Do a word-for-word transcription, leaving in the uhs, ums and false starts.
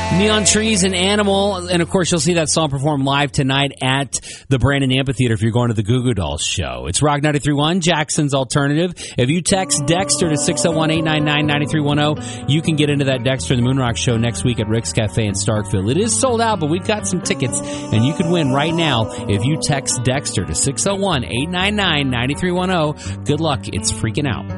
Neon Trees and Animal. And, of course, you'll see that song performed live tonight at the Brandon Amphitheater if you're going to the Goo Goo Dolls show. It's Rock ninety-three point one, Jackson's Alternative. If you text Dexter to six oh one, eight nine nine, nine three one oh, you can get into that Dexter and the Moonrock show next week at Rick's Cafe in Starkville. It is sold out, but we've got some tickets, and you could win right now if you text Dexter to six oh one, eight nine nine, nine three one oh. Good luck. It's freaking out.